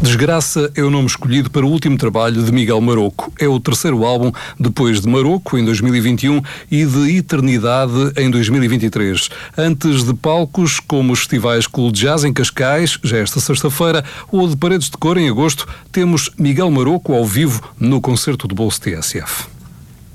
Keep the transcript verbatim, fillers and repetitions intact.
Desgraça é o nome escolhido para o último trabalho de Miguel Maroco. É o terceiro álbum depois de Maroco, em dois mil e vinte e um, e de Eternidade, em dois mil e vinte e três. Antes de palcos como os festivais Cool Jazz em Cascais, já esta sexta-feira, ou de Paredes de Cor, em agosto, temos Miguel Maroco ao vivo no concerto do Bolso T S F.